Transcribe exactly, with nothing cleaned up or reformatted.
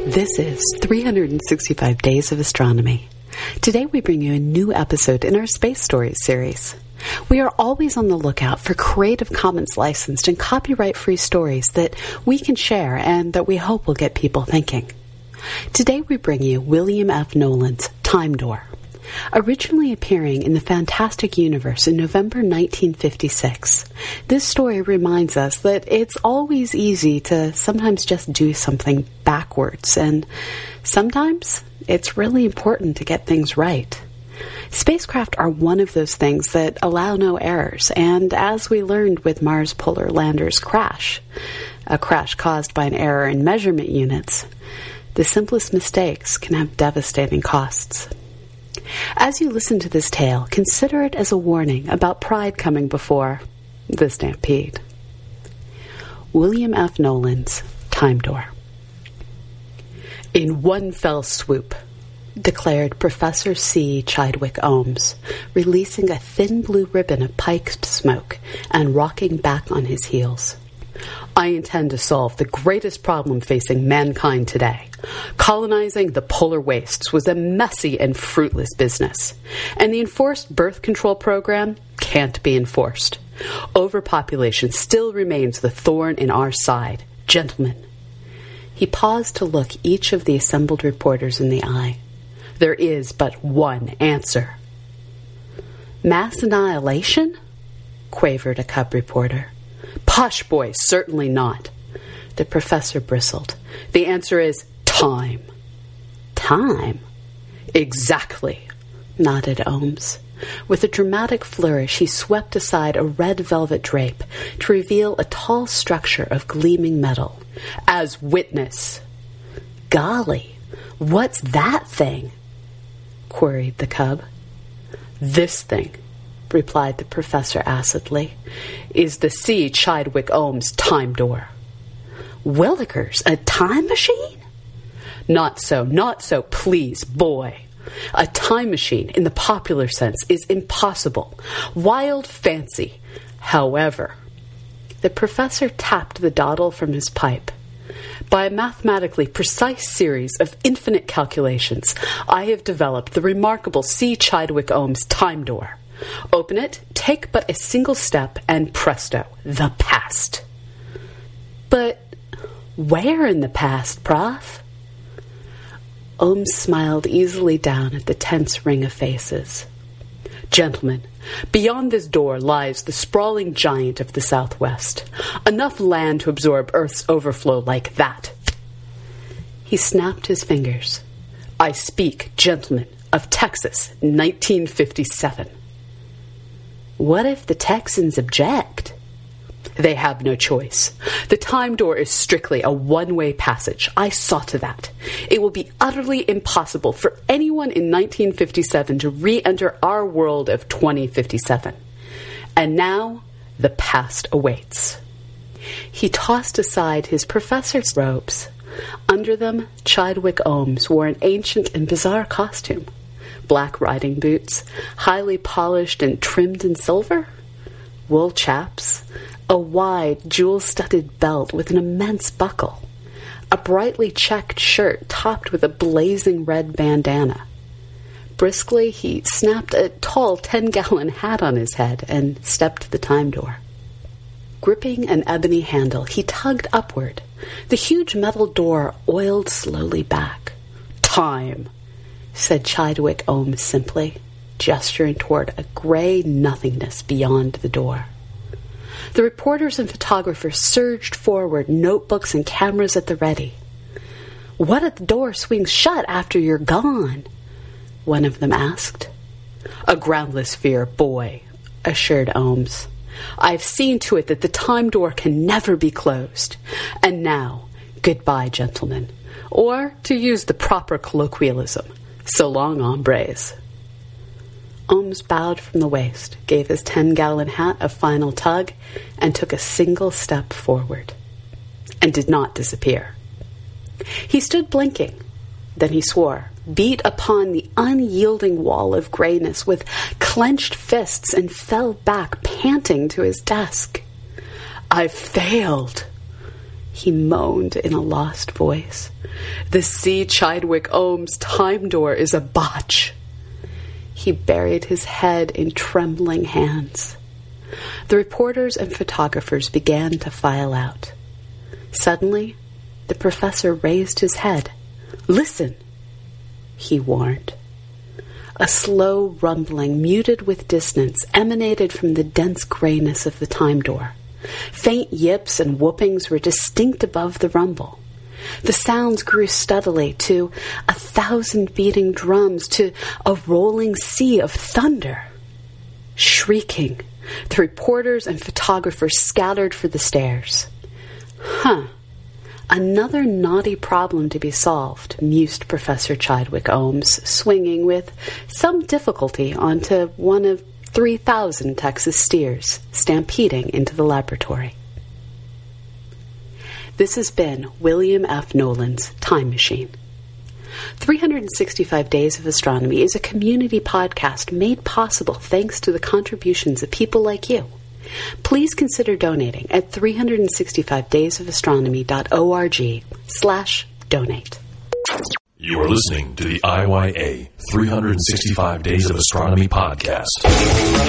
This is three hundred sixty-five Days of Astronomy. Today we bring you a new episode in our Space Stories series. We are always on the lookout for Creative Commons licensed and copyright-free stories that we can share and that we hope will get people thinking. Today we bring you William F. Nolan's Time Door. Originally appearing in the Fantastic Universe in November nineteen fifty-six, this story reminds us that it's always easy to sometimes just do something backwards, and sometimes it's really important to get things right. Spacecraft are one of those things that allow no errors, and as we learned with Mars Polar Lander's crash, a crash caused by an error in measurement units, the simplest mistakes can have devastating costs. As you listen to this tale, consider it as a warning about pride coming before the stampede. William F. Nolan's Time Door. In one fell swoop, declared Professor C. Chidwick Ohms, releasing a thin blue ribbon of piped smoke and rocking back on his heels. I intend to solve the greatest problem facing mankind today. Colonizing the polar wastes was a messy and fruitless business, and the enforced birth control program can't be enforced. Overpopulation still remains the thorn in our side. Gentlemen. He paused to look each of the assembled reporters in the eye. There is but one answer. Mass annihilation? Quavered a cub reporter. Posh boy, certainly not. The professor bristled. The answer is time. Time? Exactly, nodded Ohms. With a dramatic flourish, he swept aside a red velvet drape to reveal a tall structure of gleaming metal. As witness. Golly, what's that thing? Queried the cub. This thing, replied the professor acidly, is the C. Chidwick Ohms Time Door. Willikers, a time machine? Not so, not so, please, boy. A time machine, in the popular sense, is impossible. Wild fancy. However, the professor tapped the dottle from his pipe. By a mathematically precise series of infinite calculations, I have developed the remarkable C. Chidwick Ohms Time Door. Open it, take but a single step, and presto, the past. But where in the past, Prof? Ohms smiled easily down at the tense ring of faces. Gentlemen, beyond this door lies the sprawling giant of the Southwest. Enough land to absorb Earth's overflow like that. He snapped his fingers. I speak, gentlemen, of Texas, nineteen fifty-seven. What if the Texans object? They have no choice. The time door is strictly a one-way passage. I saw to that. It will be utterly impossible for anyone in nineteen fifty-seven to re-enter our world of twenty fifty-seven. And now, the past awaits. He tossed aside his professor's robes. Under them, Chidwick Ohms wore an ancient and bizarre costume. Black riding boots, highly polished and trimmed in silver, wool chaps, a wide, jewel-studded belt with an immense buckle, a brightly checked shirt topped with a blazing red bandana. Briskly, he snapped a tall ten-gallon hat on his head and stepped to the time door. Gripping an ebony handle, he tugged upward. The huge metal door oiled slowly back. Time, said Chidwick Ohms simply, gesturing toward a gray nothingness beyond the door. The reporters and photographers surged forward, notebooks and cameras at the ready. What if the door swings shut after you're gone? One of them asked. A groundless fear, boy, assured Ohms. I've seen to it that the time door can never be closed. And now, goodbye, gentlemen. Or, to use the proper colloquialism, so long, hombres. Ohms bowed from the waist, gave his ten-gallon hat a final tug, and took a single step forward, and did not disappear. He stood blinking. Then he swore, beat upon the unyielding wall of grayness with clenched fists, and fell back panting to his desk. I've failed. he moaned in a lost voice. The C. Chidwick Ohms time door is a botch. He buried his head in trembling hands. The reporters and photographers began to file out. Suddenly, the professor raised his head. Listen, he warned. A slow rumbling, muted with distance, emanated from the dense grayness of the time door. Faint yips and whoopings were distinct above the rumble. The sounds grew steadily to a thousand beating drums, to a rolling sea of thunder. Shrieking, the reporters and photographers scattered for the stairs. Huh. Another knotty problem to be solved, mused Professor Chidwick Ohms, swinging with some difficulty onto one of three thousand Texas steers, stampeding into the laboratory. This has been William F. Nolan's Time Machine. three hundred sixty-five Days of Astronomy is a community podcast made possible thanks to the contributions of people like you. Please consider donating at three sixty-five days of astronomy dot org slash donate. You are listening to the I Y A three hundred sixty-five Days of Astronomy podcast.